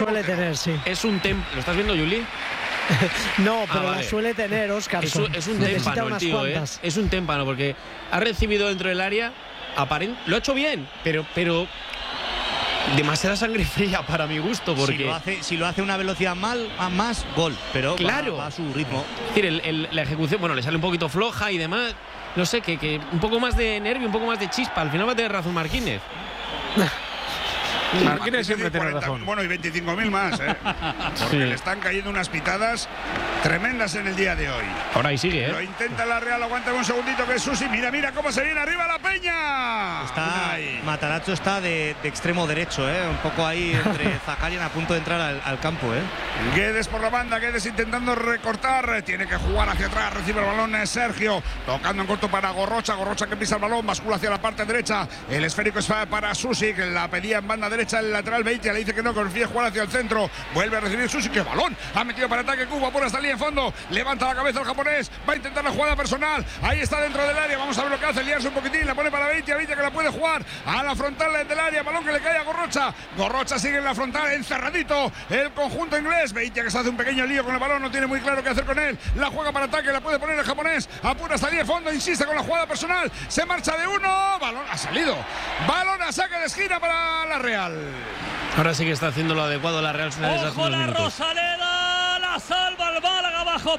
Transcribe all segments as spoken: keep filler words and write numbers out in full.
suele tener, sí. Es un tempo. ¿Lo estás viendo, Juli? No, pero ah, vale. la suele tener, Óscar. Es un, es un témpano, el tío, ¿eh? Es un témpano, porque ha recibido dentro del área, aparent, lo ha hecho bien, pero, pero demasiada sangre fría para mi gusto, porque si lo hace, si lo hace una velocidad mal, a más gol, pero claro, va, va a su ritmo. Es decir, el, el, la ejecución, bueno, le sale un poquito floja y demás. No sé, que, que un poco más de nervio, un poco más de chispa. Al final va a tener razón Marquínez. Marquínez siempre tiene razón. Bueno, y veinticinco mil más, ¿eh? Porque sí. le están cayendo unas pitadas tremendas en el día de hoy. Ahora ahí sigue, ¿eh? Lo intenta la Real, aguanta un segundito que es Susi. Mira, mira cómo se viene arriba la Peña. Está, Matarazzo está de, de extremo derecho, ¿eh? Un poco ahí entre Zakarian a punto de entrar al, al campo, ¿eh? Guedes por la banda, Guedes intentando recortar. Tiene que jugar hacia atrás, recibe el balón es Sergio. Tocando en corto para Gorrocha, Gorrocha que pisa el balón, bascula hacia la parte derecha. El esférico es para Susi, que la pedía en banda derecha. El lateral Beitia le dice que no, confía jugar hacia el centro. Vuelve a recibir Susi, que balón. Ha metido para ataque Cuba por esta línea de fondo. Levanta la cabeza el japonés. Va a intentar la jugada personal. Ahí está dentro del área. Vamos a ver lo que hace. Liarse un poquitín. La pone para Beitia. Beitia que la puede jugar a la frontal del área. Balón que le cae a Gorrocha. Gorrocha sigue en la frontal. Encerradito el conjunto inglés. Beitia que se hace un pequeño lío con el balón. No tiene muy claro qué hacer con él. La juega para ataque. La puede poner el japonés. Apura esta línea de fondo. Insiste con la jugada personal. Se marcha de uno. Balón ha salido. Balón a saque de esquina para la Real. Ahora sí que está haciendo lo adecuado la Real. ¡Ojo la Rosaleda! ¡La salva el Málaga bajo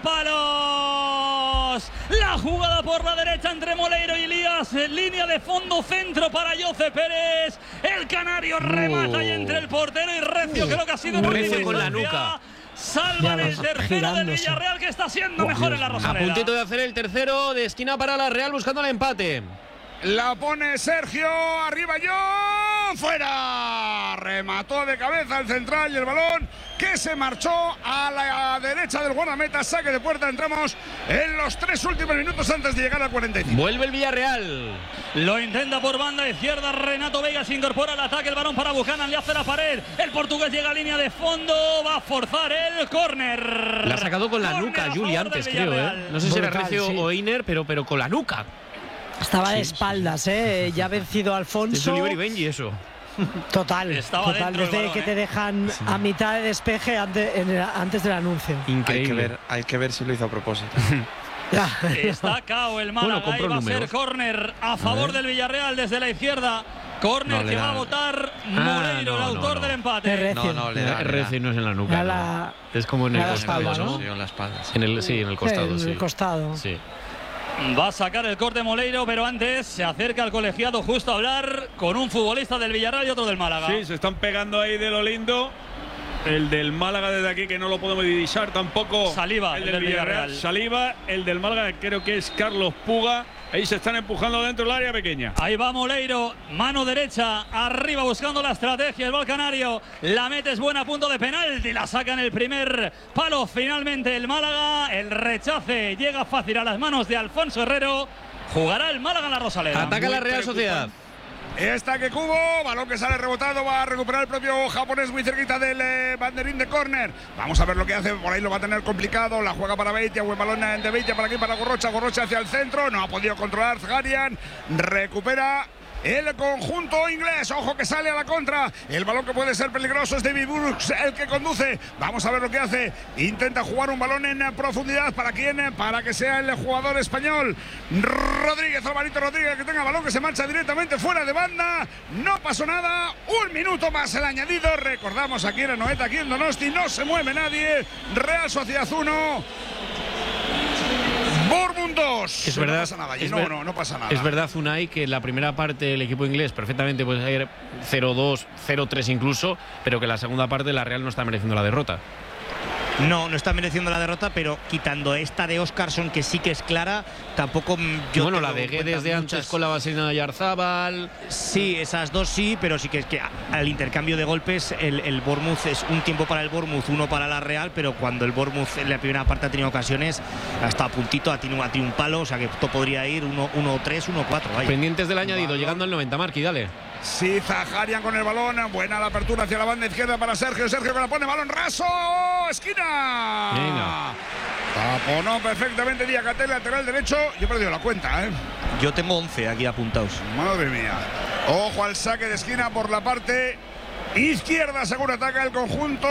palos! La jugada por la derecha entre Moleiro y Elías. Línea de fondo, centro para Jose Pérez. El canario remata ahí entre el portero y Recio. Creo que ha sido un Recio con la nuca. Salvan el tercero del Villarreal, que está siendo mejor en la Rosaleda. A puntito de hacer el tercero de esquina para la Real, buscando el empate. La pone Sergio, arriba John, fuera. Remató de cabeza el central y el balón que se marchó a la derecha del guardameta. Saque de puerta, entramos en los tres últimos minutos antes de llegar al cuarenta y cinco. Vuelve el Villarreal. Lo intenta por banda izquierda, Renato Vega se incorpora al ataque, el balón para Buchanan, le hace la pared. El portugués llega a línea de fondo, va a forzar el córner. La ha sacado con la corner nuca, Juli, antes creo, ¿eh? No sé si era Recio sí. o Einer, pero, pero con la nuca. Estaba sí, de espaldas, ¿eh? Sí. Ya ha vencido Alfonso. Es Oliver y Benji eso. Total, Estaba total desde balón, que ¿eh? te dejan sí. a mitad de despeje antes, en el, antes del anuncio. Increíble. Hay que, ver, hay que ver si lo hizo a propósito. Ya. Está cao el Málaga, bueno, y va números. a ser córner a favor a del Villarreal desde la izquierda. Córner no, que da. va a votar ah, Moleiro, no, el autor no, no. del empate. No, no, le da. Recio no es en la nuca. La, no. Es como en el costado, espalda, ¿no? Sí, en la espalda. En el, sí, en el costado, en sí. el costado. Sí. Va a sacar el corte Moleiro, pero antes se acerca al colegiado justo a hablar con un futbolista del Villarreal y otro del Málaga. Sí, se están pegando ahí de lo lindo. El del Málaga desde aquí, que no lo podemos divisar tampoco. Saliva, el del, el del Villarreal. Villarreal. Saliva, el del Málaga creo que es Carlos Puga. Ahí se están empujando dentro del área pequeña. Ahí va Moleiro, mano derecha, arriba buscando la estrategia. El gol canario, la mete, es buena, a punto de penalti. La saca en el primer palo finalmente el Málaga. El rechace llega fácil a las manos de Alfonso Herrero. Jugará el Málaga en la Rosaleda. Ataca la Real Sociedad. Está que Cubo, balón que sale rebotado, va a recuperar el propio japonés muy cerquita del eh, banderín de córner. Vamos a ver lo que hace, por ahí lo va a tener complicado. La juega para Beitia, buen balón de Beitia para aquí, para Gorrocha, Gorrocha hacia el centro, no ha podido controlar Zakarian, recupera el conjunto inglés, ojo que sale a la contra, el balón que puede ser peligroso es David Brooks el que conduce. Vamos a ver lo que hace, intenta jugar un balón en profundidad, ¿para quién? Para que sea el jugador español Rodríguez, Alvarito Rodríguez, que tenga balón, que se marcha directamente fuera de banda. No pasó nada, un minuto más el añadido. Recordamos aquí en Anoeta, aquí en Donosti, no se mueve nadie. Real Sociedad uno, Bournemouth dos. Es verdad, no pasa nada, es no, ver, no, no pasa nada. Es verdad, Unai, que en la primera parte el equipo inglés perfectamente puede ir cero dos, cero tres incluso, pero que la segunda parte la Real no está mereciendo la derrota. No, no está mereciendo la derrota, pero quitando esta de Óscarson, que sí que es clara, tampoco yo. Bueno, la de Guedes de antes con la vaselina de Yarzábal. Sí, esas dos sí, pero sí que es que al intercambio de golpes, el, el Bournemouth es un tiempo para el Bournemouth, uno para la Real, pero cuando el Bournemouth en la primera parte ha tenido ocasiones, hasta a puntito, ha tenido, ha tenido un palo, o sea que esto podría ir uno tres, uno cuatro. Pendientes del añadido, vale. Llegando al noventa, Marqui, dale. Sí, Zakarian con el balón, buena la apertura hacia la banda izquierda para Sergio, Sergio que la pone, balón raso, esquina. Venga. Taponó perfectamente Diakate, lateral derecho. Yo he perdido la cuenta, ¿eh? Yo tengo once aquí apuntados. Madre mía. Ojo al saque de esquina por la parte izquierda, seguro ataca el conjunto